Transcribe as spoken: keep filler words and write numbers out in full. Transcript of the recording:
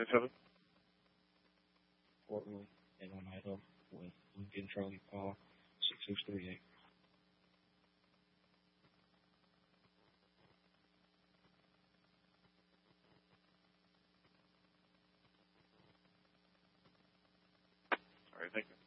nine seven. Portland and on Idaho with Lincoln Charlie Paul six six three eight. All right, thank you.